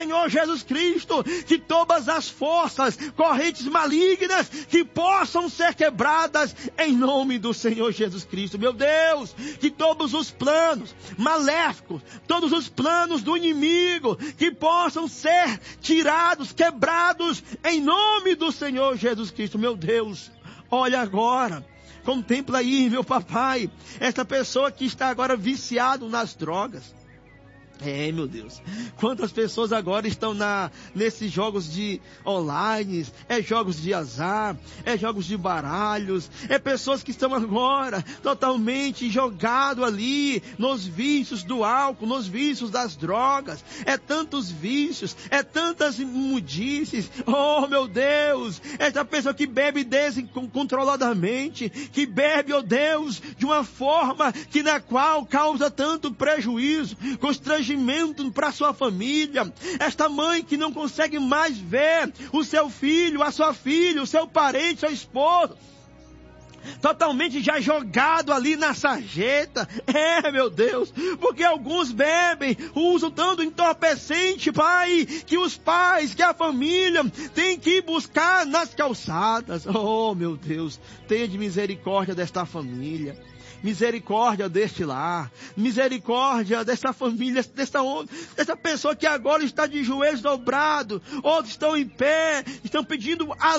Senhor Jesus Cristo, que todas as forças, correntes malignas, que possam ser quebradas em nome do Senhor Jesus Cristo. Meu Deus, que todos os planos maléficos, todos os planos do inimigo, que possam ser tirados, quebrados em nome do Senhor Jesus Cristo. Meu Deus, olha agora, contempla aí, meu papai, esta pessoa que está agora viciado nas drogas. Meu Deus, quantas pessoas agora estão nesses jogos de online, jogos de azar, jogos de baralhos, pessoas que estão agora totalmente jogados ali nos vícios do álcool, nos vícios das drogas, tantos vícios, tantas imundícies. Oh meu Deus, essa pessoa que bebe descontroladamente, que bebe, oh Deus, de uma forma que na qual causa tanto prejuízo, constrangimento para sua família. Esta mãe que não consegue mais ver o seu filho, a sua filha, o seu parente, seu esposo, totalmente já jogado ali na sarjeta. Meu Deus, porque alguns bebem, usam tanto entorpecente, Pai, que os pais, que a família tem que ir buscar nas calçadas. Oh meu Deus, tenha de misericórdia desta família, misericórdia deste lar, misericórdia dessa família, dessa pessoa que agora está de joelhos dobrados, outros estão em pé, estão pedindo a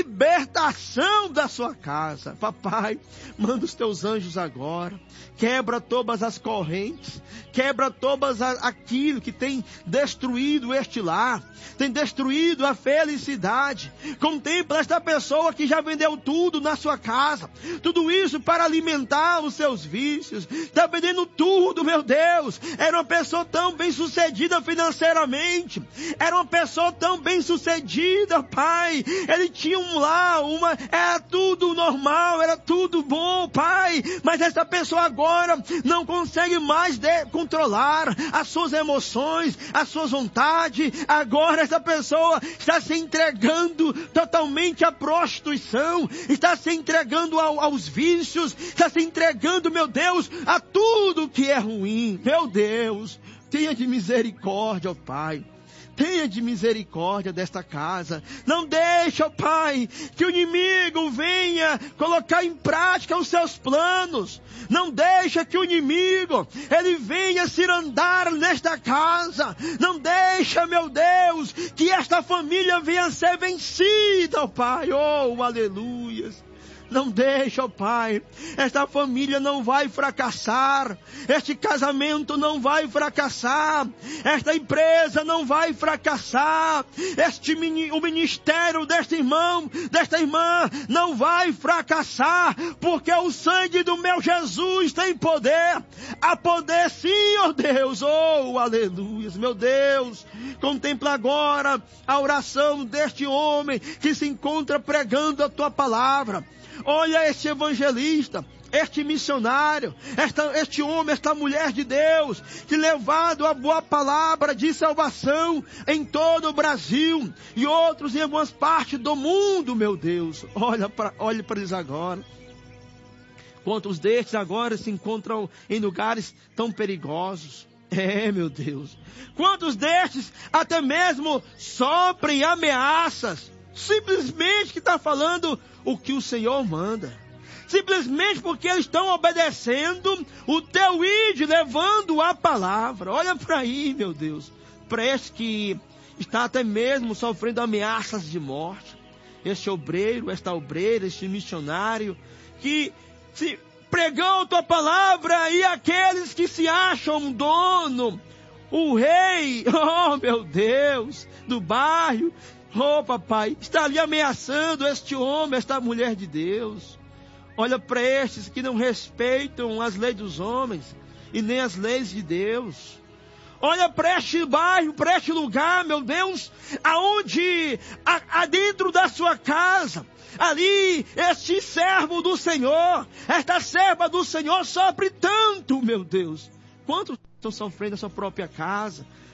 libertação da sua casa. Papai, manda os teus anjos agora, quebra todas as correntes, quebra todas aquilo que tem destruído este lar, tem destruído a felicidade. Contempla esta pessoa que já vendeu tudo na sua casa, tudo isso para alimentar os seus vícios, está vendendo tudo, meu Deus. Era uma pessoa tão bem sucedida financeiramente, era uma pessoa tão bem sucedida, Pai, ele tinha um lar, era tudo normal, era tudo bom, Pai, mas essa pessoa agora não consegue mais controlar as suas emoções, as suas vontades. Agora essa pessoa está se entregando totalmente à prostituição, está se entregando aos vícios, está se entregando, meu Deus, a tudo que é ruim. Meu Deus, tenha de misericórdia, ó Pai. Tenha de misericórdia desta casa. Não deixa, ó Pai, que o inimigo venha colocar em prática os seus planos. Não deixa que o inimigo, ele venha cirandar nesta casa. Não deixa, meu Deus, que esta família venha ser vencida, ó Pai. Oh, aleluias. Não deixa, ó Pai, esta família não vai fracassar, este casamento não vai fracassar, esta empresa não vai fracassar, o ministério deste irmão, desta irmã não vai fracassar, porque o sangue do meu Jesus tem poder, há poder sim, ó Deus. Oh, aleluia, meu Deus, contempla agora a oração deste homem que se encontra pregando a tua palavra. Olha este evangelista, este missionário, este homem, esta mulher de Deus, que levado a boa palavra de salvação em todo o Brasil e outros em algumas partes do mundo, meu Deus. Olhe para eles agora. Quantos destes agora se encontram em lugares tão perigosos? Meu Deus. Quantos destes até mesmo sofrem ameaças, simplesmente que está falando o que o Senhor manda, simplesmente porque eles estão obedecendo o teu ide, levando a palavra. Olha para aí, meu Deus, para este que está até mesmo sofrendo ameaças de morte, este obreiro, esta obreira, este missionário, que se pregou a tua palavra, e aqueles que se acham dono, o rei, oh meu Deus, do bairro, oh papai, está ali ameaçando este homem, esta mulher de Deus. Olha para estes que não respeitam as leis dos homens e nem as leis de Deus. Olha para este bairro, para este lugar, meu Deus, aonde, dentro da sua casa, ali, este servo do Senhor, esta serva do Senhor sofre tanto, meu Deus. Quantos estão sofrendo na sua própria casa?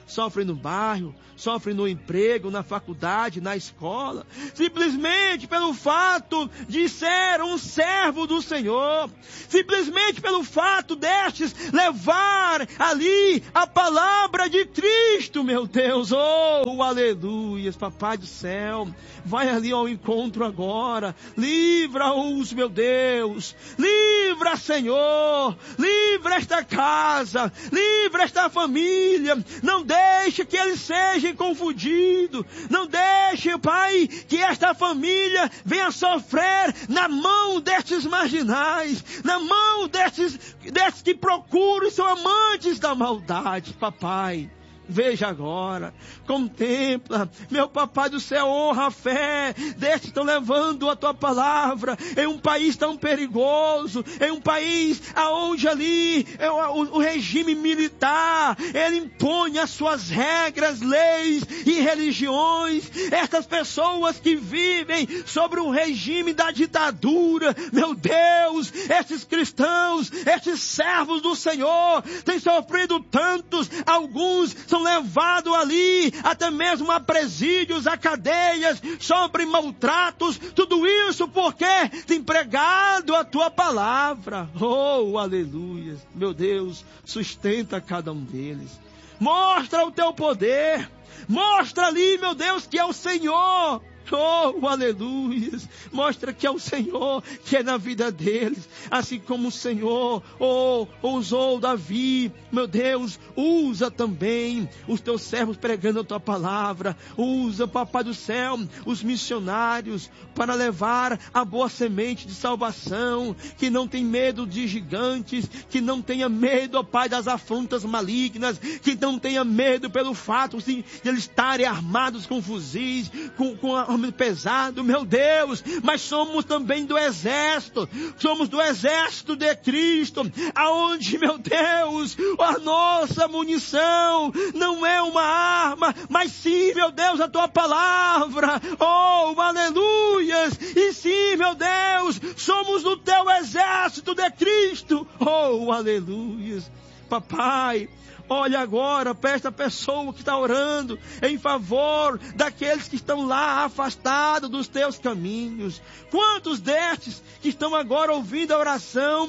sofrem no bairro, sofrem no emprego, na faculdade, na escola, simplesmente pelo fato de ser um servo do Senhor, simplesmente pelo fato destes levar ali a palavra de Cristo, meu Deus, oh, aleluia, papai do céu, vai ali ao encontro agora, livra-os, meu Deus, livra, Senhor, livra esta casa, livra esta família, não deixe que eles sejam confundidos, não deixe, Pai, que esta família venha sofrer na mão destes marginais, na mão destes que procuram e são amantes da maldade, papai. Veja agora, contempla, meu papai do céu, honra a fé destes que estão levando a tua palavra em um país tão perigoso, em um país aonde ali o regime militar, ele impõe as suas regras, leis e religiões. Estas pessoas que vivem sobre o regime da ditadura, meu Deus, estes cristãos, estes servos do Senhor, têm sofrido tantos, alguns são levados ali, até mesmo a presídios, a cadeias, sofrem maltratos, tudo isso porque tem pregado a tua palavra. Oh, aleluia, meu Deus, sustenta cada um deles, mostra o teu poder, mostra ali, meu Deus, que é o Senhor. Oh, aleluia, mostra que é o Senhor que é na vida deles, assim como o Senhor, usou Davi, meu Deus, usa também os teus servos pregando a tua palavra, usa, papai do céu, os missionários para levar a boa semente de salvação, que não tem medo de gigantes, que não tenha medo, ó Pai, das afrontas malignas, que não tenha medo pelo fato de eles estarem armados com fuzis, com arma pesado, meu Deus, mas somos também do exército, somos do exército de Cristo, aonde, meu Deus, a nossa munição não é uma arma, mas sim, meu Deus, a tua palavra, oh, aleluias, e sim, meu Deus, somos do teu exército de Cristo, oh, aleluias, papai. Olha agora para esta pessoa que está orando em favor daqueles que estão lá afastados dos teus caminhos. Quantos destes que estão agora ouvindo a oração,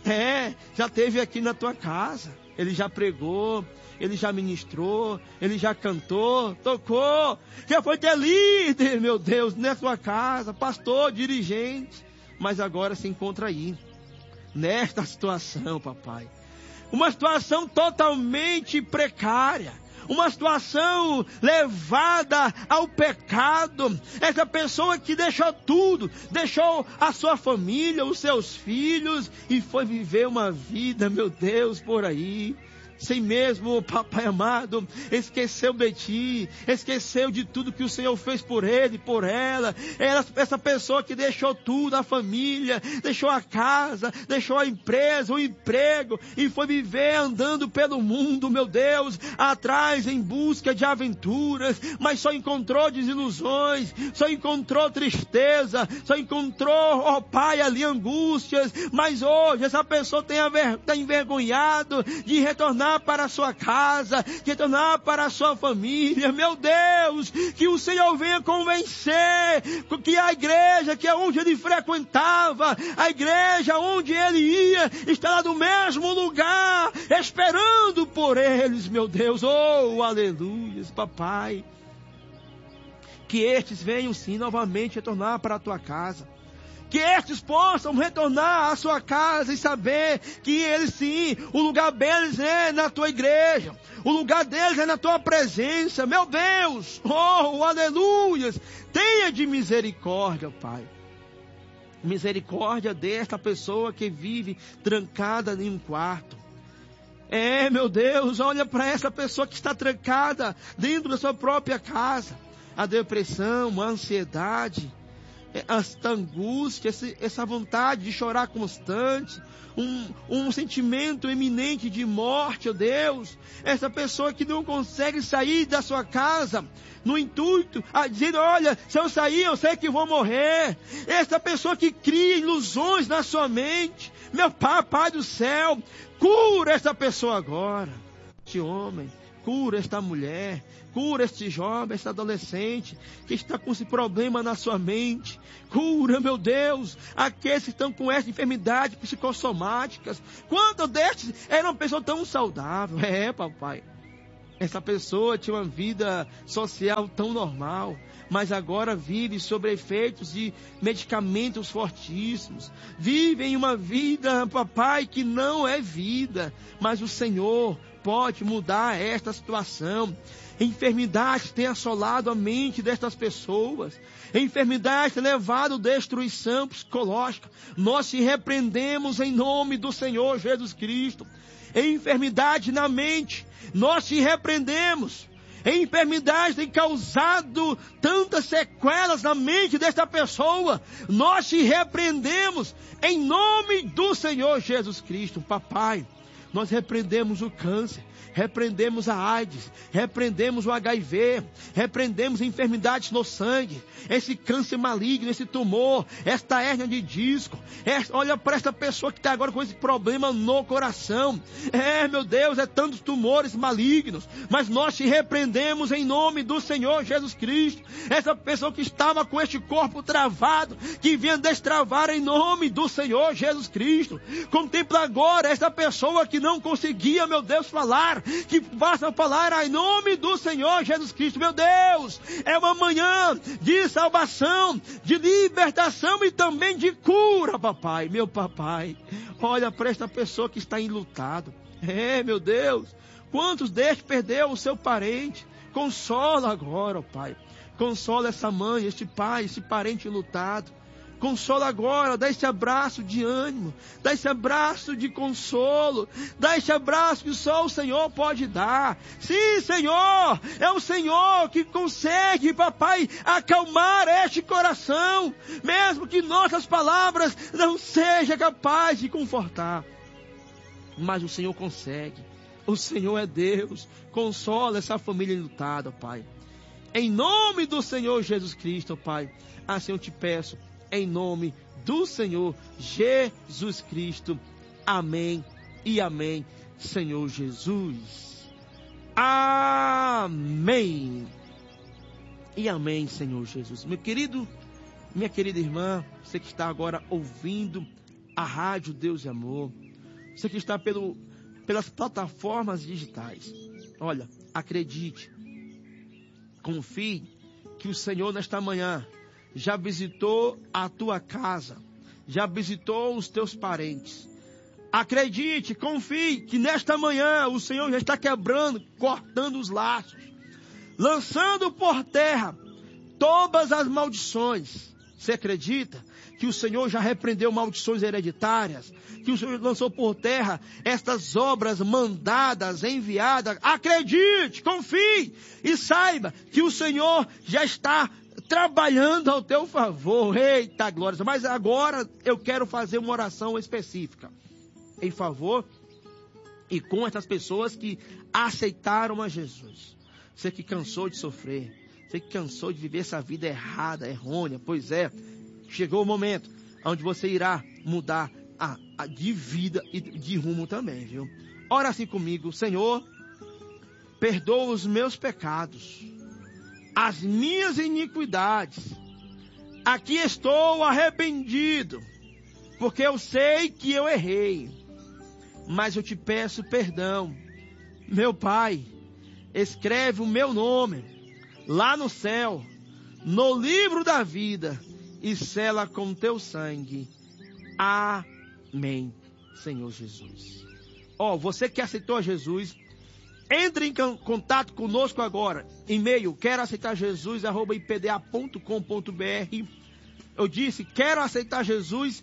já esteve aqui na tua casa, ele já pregou, ele já ministrou, ele já cantou, tocou, já foi ter líder, meu Deus, na tua casa, pastor, dirigente, mas agora se encontra aí, nesta situação, papai. Uma situação totalmente precária, uma situação levada ao pecado. Essa pessoa que deixou tudo, deixou a sua família, os seus filhos e foi viver uma vida, meu Deus, por aí. Sem mesmo, papai amado, esqueceu de ti, esqueceu de tudo que o Senhor fez por ele, por ela. Essa pessoa que deixou tudo, a família, deixou a casa, deixou a empresa, o emprego, e foi viver andando pelo mundo, meu Deus, atrás em busca de aventuras, mas só encontrou desilusões, só encontrou tristeza, só encontrou, ó Pai, ali angústias, mas hoje essa pessoa está envergonhado de retornar para a sua casa, de retornar para a sua família. Meu Deus, que o Senhor venha convencer que a igreja, que é onde ele frequentava, a igreja onde ele ia, está lá no mesmo lugar, esperando por eles, meu Deus. Oh, aleluia, papai. Que estes venham sim novamente retornar para a tua casa. Que estes possam retornar à sua casa e saber que eles sim, o lugar deles é na tua igreja, o lugar deles é na tua presença, meu Deus, oh, aleluias, tenha de misericórdia, Pai, misericórdia desta pessoa que vive trancada em um quarto. Meu Deus, olha para essa pessoa que está trancada dentro da sua própria casa, a depressão, a ansiedade, esta angústia, essa vontade de chorar constante, um sentimento iminente de morte, ó Deus, essa pessoa que não consegue sair da sua casa, no intuito, dizendo, olha, se eu sair, eu sei que vou morrer, essa pessoa que cria ilusões na sua mente, meu Pai do céu, cura essa pessoa agora, este homem, cura esta mulher, cura este jovem, este adolescente que está com esse problema na sua mente. Cura, meu Deus, aqueles que estão com essa enfermidade psicossomáticas. Quantos destes eram uma pessoa tão saudável? Papai. Essa pessoa tinha uma vida social tão normal, mas agora vive sob efeitos de medicamentos fortíssimos. Vive em uma vida, papai, que não é vida, mas o Senhor pode mudar esta situação. Enfermidade tem assolado a mente destas pessoas. Enfermidade tem levado destruição psicológica. Nós te repreendemos em nome do Senhor Jesus Cristo. Enfermidade na mente, nós te repreendemos. Enfermidade tem causado tantas sequelas na mente desta pessoa. Nós te repreendemos em nome do Senhor Jesus Cristo. Papai, nós repreendemos o câncer, repreendemos a AIDS, repreendemos o HIV, repreendemos enfermidades no sangue, esse câncer maligno, esse tumor, esta hérnia de disco. Olha para esta pessoa que está agora com esse problema no coração. Meu Deus, é tantos tumores malignos, mas nós te repreendemos em nome do Senhor Jesus Cristo. Essa pessoa que estava com este corpo travado, que vinha destravar em nome do Senhor Jesus Cristo. Contempla agora esta pessoa que não conseguia, meu Deus, falar, que faça falar em nome do Senhor Jesus Cristo. Meu Deus, é uma manhã de salvação, de libertação e também de cura, papai. Meu papai, olha para esta pessoa que está enlutado. Meu Deus, quantos destes perdeu o seu parente? Consola agora, ó Pai. Consola essa mãe, este pai, esse parente enlutado. Consola agora, dá esse abraço de ânimo, dá esse abraço de consolo, dá esse abraço que só o Senhor pode dar. Sim, Senhor, é o Senhor que consegue, papai, acalmar este coração, mesmo que nossas palavras não sejam capazes de confortar. Mas o Senhor consegue, o Senhor é Deus. Consola essa família enlutada, Pai. Em nome do Senhor Jesus Cristo, Pai, assim eu te peço, em nome do Senhor Jesus Cristo. Amém e amém, Senhor Jesus. Amém. E amém, Senhor Jesus. Meu querido, minha querida irmã, você que está agora ouvindo a Rádio Deus e Amor, você que está pelas plataformas digitais, olha, acredite, confie que o Senhor nesta manhã já visitou a tua casa, já visitou os teus parentes. Acredite, confie que nesta manhã o Senhor já está quebrando, cortando os laços, lançando por terra todas as maldições. Você acredita que o Senhor já repreendeu maldições hereditárias? Que o Senhor lançou por terra estas obras mandadas, enviadas? Acredite, confie e saiba que o Senhor já está trabalhando ao teu favor. Eita glória! Mas agora eu quero fazer uma oração específica em favor e com essas pessoas que aceitaram a Jesus. Você que cansou de sofrer, você que cansou de viver essa vida errada, errônea, pois é, chegou o momento onde você irá mudar de vida e de rumo também, viu? Ora assim comigo: Senhor, perdoa os meus pecados, as minhas iniquidades. Aqui estou arrependido, porque eu sei que eu errei, mas eu te peço perdão. Meu Pai, escreve o meu nome lá no céu, no livro da vida, e sela com teu sangue. Amém, Senhor Jesus. Você que aceitou a Jesus, entre em contato conosco agora. E-mail, quero aceitar Jesus, @ipda.com.br. Eu disse, quero aceitar Jesus,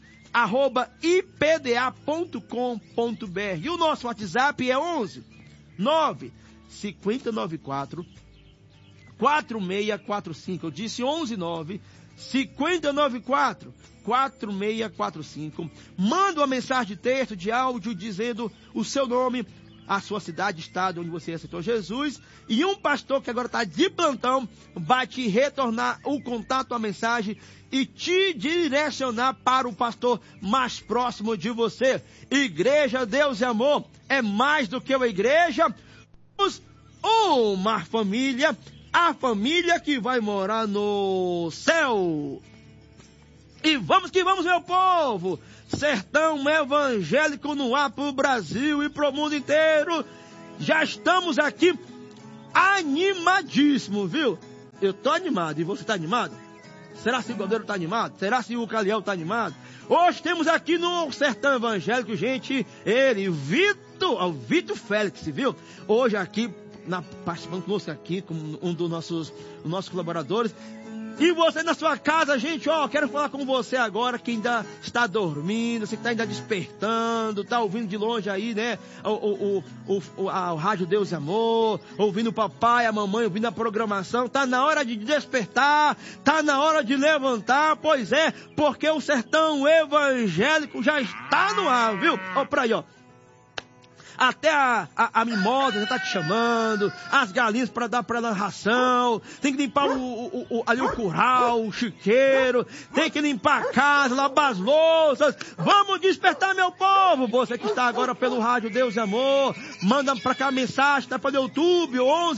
@ipda.com.br. E o nosso WhatsApp é 11 9 5094 4645. Eu disse 11 9 5094 4645. Manda uma mensagem de texto, de áudio, dizendo o seu nome, a sua cidade, estado onde você aceitou Jesus, e um pastor que agora está de plantão vai te retornar o contato, a mensagem, e te direcionar para o pastor mais próximo de você. Igreja Deus e Amor é mais do que uma igreja. uma família, a família que vai morar no céu. E vamos que vamos, meu povo! Sertão evangélico no ar pro Brasil e pro mundo inteiro. Já estamos aqui animadíssimo, viu? Eu tô animado, e você tá animado? Será se o goleiro tá animado? Será se o Caliel tá animado? Hoje temos aqui no Sertão Evangélico, gente, ele, o Vitor Félix, viu? Hoje aqui, participando conosco aqui, como um dos nossos colaboradores. E você na sua casa, gente, quero falar com você agora que ainda está dormindo, você que está ainda despertando, está ouvindo de longe aí, né? O Rádio Deus e Amor, ouvindo o papai, a mamãe, ouvindo a programação. Tá na hora de despertar, tá na hora de levantar, pois é, porque o Sertão Evangélico já está no ar, viu? Ó, pra aí, ó. Até a mimosa já tá te chamando, as galinhas para dar para ela ração, tem que limpar ali o curral, o chiqueiro, tem que limpar a casa, lavar as louças. Vamos despertar, meu povo! Você que está agora pelo Rádio Deus e Amor, manda para cá a mensagem, tá pelo YouTube,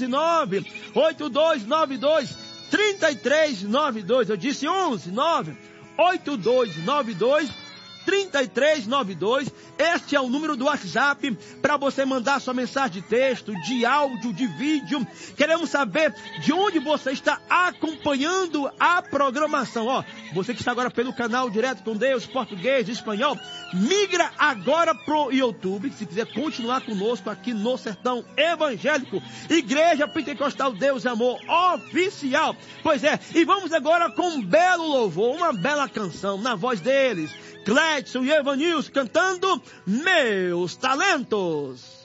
11982923392. Eu disse 11982923392. Este é o número do WhatsApp para você mandar sua mensagem de texto, de áudio, de vídeo. Queremos saber de onde você está acompanhando a programação. Você que está agora pelo canal Direto com Deus, português, espanhol, migra agora pro YouTube, se quiser continuar conosco aqui no Sertão Evangélico, Igreja Pentecostal Deus e Amor Oficial. Pois é, e vamos agora com um belo louvor, uma bela canção na voz deles, Clédson e Evanilson, cantando Meus Talentos.